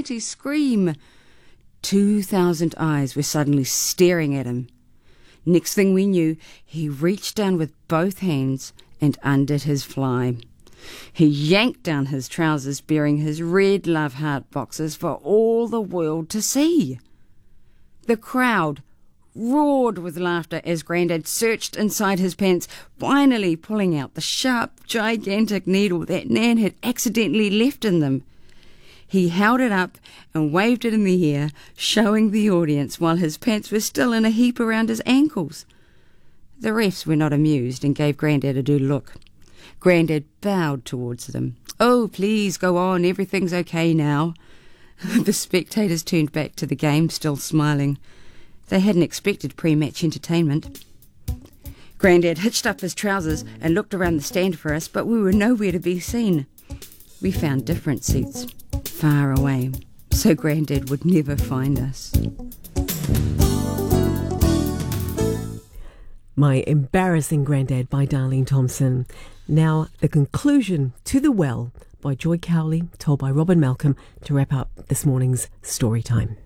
mighty scream. 2,000 eyes were suddenly staring at him. Next thing we knew, he reached down with both hands and undid his fly. He yanked down his trousers, bearing his red love heart boxes for all the world to see. The crowd roared with laughter as Grandad searched inside his pants, finally pulling out the sharp, gigantic needle that Nan had accidentally left in them. He held it up and waved it in the air, showing the audience while his pants were still in a heap around his ankles. The refs were not amused and gave Grandad a dirty look. Grandad bowed towards them. "Oh, please go on, everything's okay now." The spectators turned back to the game, still smiling. They hadn't expected pre-match entertainment. Grandad hitched up his trousers and looked around the stand for us, but we were nowhere to be seen. We found different seats, far away, so Grandad would never find us. My Embarrassing Grandad by Darlene Thompson. Now, the conclusion to The Well by Joy Cowley, told by Robin Malcolm, to wrap up this morning's story time.